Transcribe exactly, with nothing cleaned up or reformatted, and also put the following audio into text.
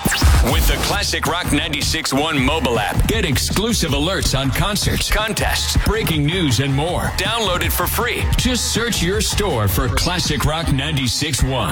With the Classic Rock ninety-six point one mobile app, get exclusive alerts on concerts, contests, breaking news, and more. Download it for free. Just search your store for Classic Rock ninety-six point one.